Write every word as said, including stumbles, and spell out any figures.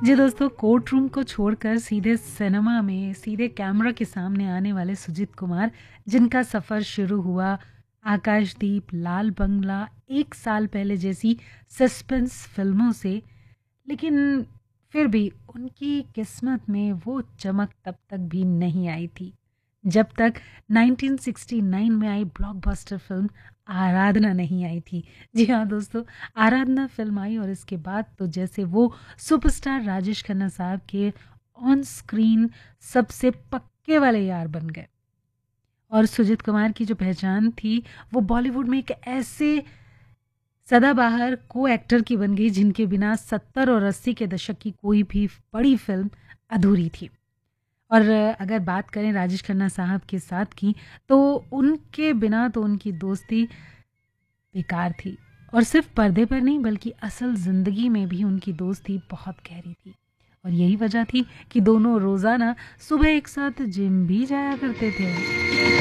जी दोस्तों, court room को छोड़कर सीधे सिनेमा में सीधे कैमरा के सामने आने वाले सुजीत कुमार, जिनका सफ़र शुरू हुआ आकाशदीप, लाल बंगला, एक साल पहले जैसी सस्पेंस फिल्मों से, लेकिन फिर भी उनकी किस्मत में वो चमक तब तक भी नहीं आई थी जब तक नाइनटीन सिक्सटी नाइन में आई ब्लॉकबस्टर फिल्म आराधना नहीं आई थी। जी हाँ दोस्तों, आराधना फिल्म आई और इसके बाद तो जैसे वो सुपरस्टार राजेश खन्ना साहब के ऑन स्क्रीन सबसे पक्के वाले यार बन गए। और सुजीत कुमार की जो पहचान थी वो बॉलीवुड में एक ऐसे सदाबहार को एक्टर की बन गई जिनके बिना सत्तर और अस्सी के दशक की कोई भी बड़ी फिल्म अधूरी थी। और अगर बात करें राजेश खन्ना साहब के साथ की, तो उनके बिना तो उनकी दोस्ती बेकार थी। और सिर्फ पर्दे पर नहीं बल्कि असल ज़िंदगी में भी उनकी दोस्ती बहुत गहरी थी। और यही वजह थी कि दोनों रोज़ाना सुबह एक साथ जिम भी जाया करते थे।